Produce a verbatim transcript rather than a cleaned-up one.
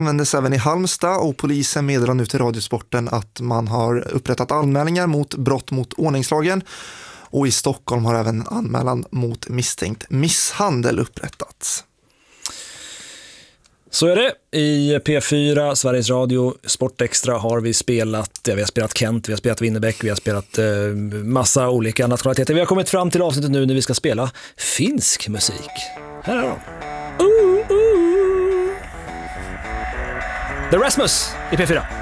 användes även i Halmstad och polisen meddelar nu till Radiosporten att man har upprättat anmälningar mot brott mot ordningslagen. Och i Stockholm har även en anmälan mot misstänkt misshandel upprättats. Så är det. I P fyra, Sveriges Radio, Sportextra har vi spelat, ja, vi har spelat Kent, vi har spelat Winnerbäck, vi har spelat eh, massa olika nationaliteter. Vi har kommit fram till avsnittet nu när vi ska spela finsk musik. Här är de. Uh, uh. The Rasmus i P fyra.